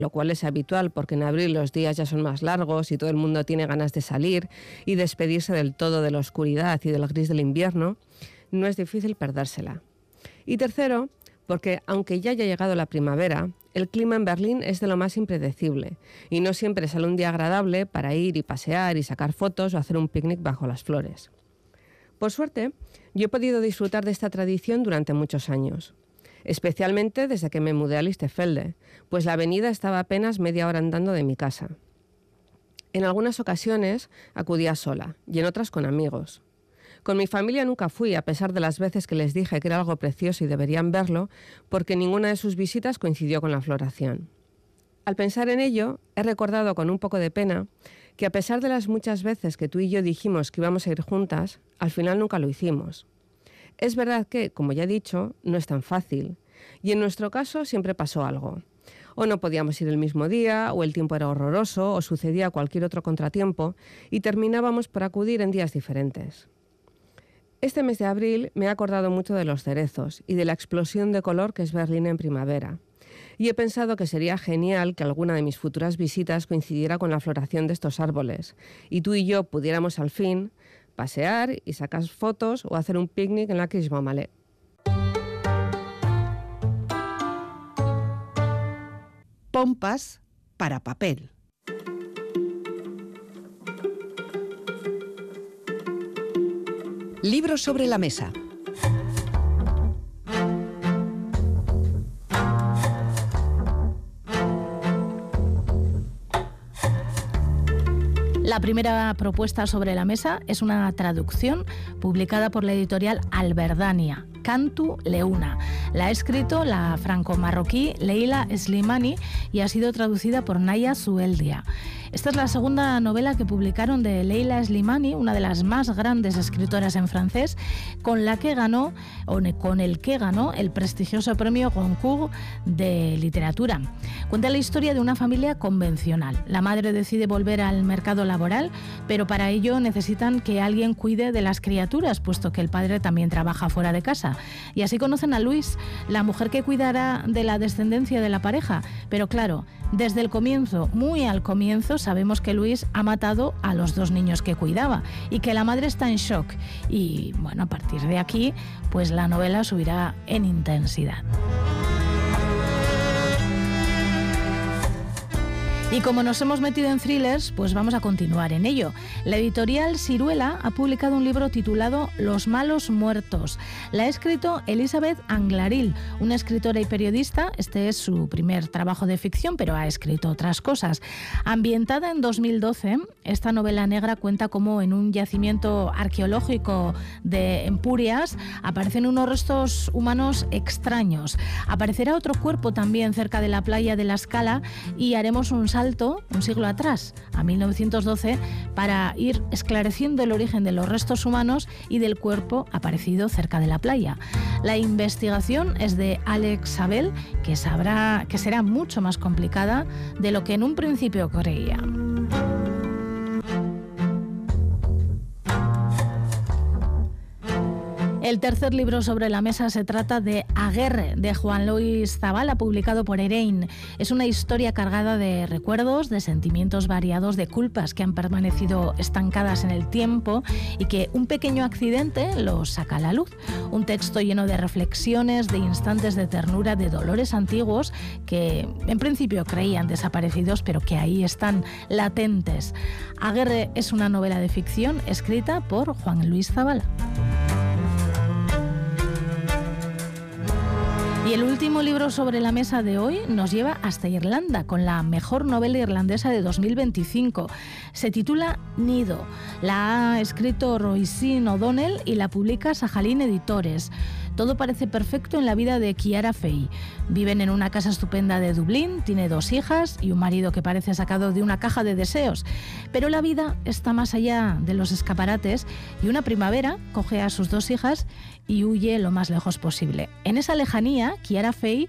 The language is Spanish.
lo cual es habitual porque en abril los días ya son más largos y todo el mundo tiene ganas de salir y despedirse del todo de la oscuridad y del gris del invierno, no es difícil perdérsela. Y tercero, porque aunque ya haya llegado la primavera, el clima en Berlín es de lo más impredecible y no siempre sale un día agradable para ir y pasear y sacar fotos o hacer un picnic bajo las flores. Por suerte, yo he podido disfrutar de esta tradición durante muchos años. Especialmente desde que me mudé a Lichterfelde, pues la avenida estaba apenas media hora andando de mi casa. En algunas ocasiones acudía sola y en otras con amigos. Con mi familia nunca fui, a pesar de las veces que les dije que era algo precioso y deberían verlo, porque ninguna de sus visitas coincidió con la floración. Al pensar en ello, he recordado con un poco de pena que a pesar de las muchas veces que tú y yo dijimos que íbamos a ir juntas, al final nunca lo hicimos. Es verdad que, como ya he dicho, no es tan fácil, y en nuestro caso siempre pasó algo. O no podíamos ir el mismo día, o el tiempo era horroroso, o sucedía cualquier otro contratiempo, y terminábamos por acudir en días diferentes. Este mes de abril me he acordado mucho de los cerezos y de la explosión de color que es Berlín en primavera, y he pensado que sería genial que alguna de mis futuras visitas coincidiera con la floración de estos árboles, y tú y yo pudiéramos al fin pasear y sacar fotos o hacer un picnic en la Kirschbaumallee. Pompas para papel. Libros sobre la mesa. La primera propuesta sobre la mesa es una traducción publicada por la editorial Alberdania, Cantu Leuna. La ha escrito la franco-marroquí Leila Slimani y ha sido traducida por Naya Zueldia. Esta es la segunda novela que publicaron de Leila Slimani, una de las más grandes escritoras en francés, con el que ganó el prestigioso premio Goncourt de literatura. Cuenta la historia de una familia convencional. La madre decide volver al mercado laboral, pero para ello necesitan que alguien cuide de las criaturas, puesto que el padre también trabaja fuera de casa. Y así conocen a Luis, la mujer que cuidará de la descendencia de la pareja. Pero claro, desde el comienzo, muy al comienzo, sabemos que Luis ha matado a los 2 niños que cuidaba y que la madre está en shock. Y bueno, a partir de aquí, pues la novela subirá en intensidad. Y como nos hemos metido en thrillers, pues vamos a continuar en ello. La editorial Siruela ha publicado un libro titulado Los malos muertos. La ha escrito Elizabeth Anglaril, una escritora y periodista. Este es su primer trabajo de ficción, pero ha escrito otras cosas. Ambientada en 2012, esta novela negra cuenta cómo en un yacimiento arqueológico de Empurias aparecen unos restos humanos extraños. Aparecerá otro cuerpo también cerca de la playa de La Scala y haremos un siglo atrás, a 1912, para ir esclareciendo el origen de los restos humanos y del cuerpo aparecido cerca de la playa. La investigación es de Alex Sabel, que será mucho más complicada de lo que en un principio creía. El tercer libro sobre la mesa se trata de Aguerre, de Juan Luis Zabala, publicado por Erein. Es una historia cargada de recuerdos, de sentimientos variados, de culpas que han permanecido estancadas en el tiempo y que un pequeño accidente los saca a la luz. Un texto lleno de reflexiones, de instantes de ternura, de dolores antiguos que en principio creían desaparecidos, pero que ahí están latentes. Aguerre es una novela de ficción escrita por Juan Luis Zabala. Y el último libro sobre la mesa de hoy nos lleva hasta Irlanda, con la mejor novela irlandesa de 2025. Se titula Nido. La ha escrito Roisin O'Donnell y la publica Sajalín Editores. Todo parece perfecto en la vida de Chiara Fey. Viven en una casa estupenda de Dublín, tiene 2 hijas y un marido que parece sacado de una caja de deseos. Pero la vida está más allá de los escaparates y una primavera coge a sus 2 hijas y huye lo más lejos posible. En esa lejanía, Chiara Fey